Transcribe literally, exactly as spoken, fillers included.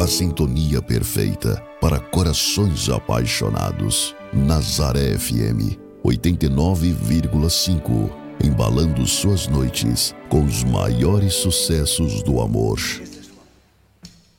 A sintonia perfeita para corações apaixonados. Nazaré F M oitenta e nove vírgula cinco, embalando suas noites com os maiores sucessos do amor.